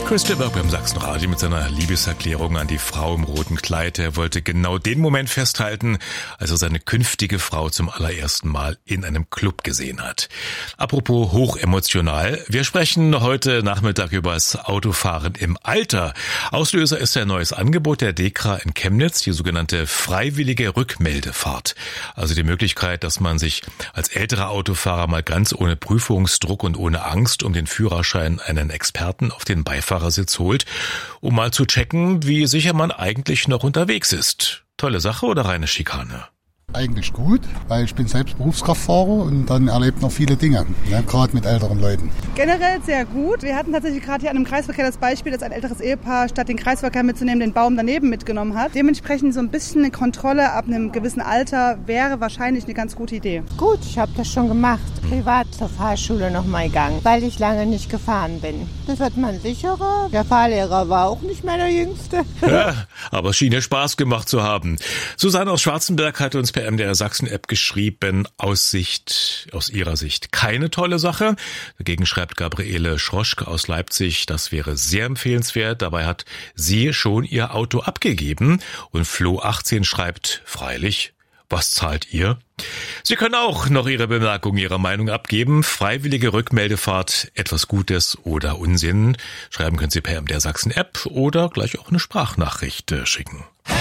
Chris Stibber beim Sachsenradio mit seiner Liebeserklärung an die Frau im roten Kleid. Er wollte genau den Moment festhalten, als er seine künftige Frau zum allerersten Mal in einem Club gesehen hat. Apropos hochemotional, wir sprechen heute Nachmittag über das Autofahren im Alter. Auslöser ist ein neues Angebot der DEKRA in Chemnitz, die sogenannte freiwillige Rückmeldefahrt. Also die Möglichkeit, dass man sich als älterer Autofahrer mal ganz ohne Prüfungsdruck und ohne Angst um den Führerschein einen Experten auf den Beifahrersitz holt, um mal zu checken, wie sicher man eigentlich noch unterwegs ist. Tolle Sache oder reine Schikane? Eigentlich gut, weil ich bin selbst Berufskraftfahrer und dann erlebt noch viele Dinge, ja, gerade mit älteren Leuten. Generell sehr gut. Wir hatten tatsächlich gerade hier an einem Kreisverkehr das Beispiel, dass ein älteres Ehepaar statt den Kreisverkehr mitzunehmen, den Baum daneben mitgenommen hat. Dementsprechend so ein bisschen eine Kontrolle ab einem gewissen Alter wäre wahrscheinlich eine ganz gute Idee. Gut, ich habe das schon gemacht. Privat zur Fahrschule noch mal gegangen, weil ich lange nicht gefahren bin. Das wird man sicherer. Der Fahrlehrer war auch nicht mehr der Jüngste. Ja, aber es schien ja Spaß gemacht zu haben. Susanne aus Schwarzenberg hat uns per MDR Sachsen-App geschrieben, aus ihrer Sicht keine tolle Sache. Dagegen schreibt Gabriele Schroschke aus Leipzig, das wäre sehr empfehlenswert. Dabei hat sie schon ihr Auto abgegeben. Und Flo 18 schreibt, freilich, was zahlt ihr? Sie können auch noch Ihre Bemerkung, Ihre Meinung abgeben. Freiwillige Rückmeldefahrt, etwas Gutes oder Unsinn. Schreiben können Sie per MDR Sachsen-App oder gleich auch eine Sprachnachricht schicken.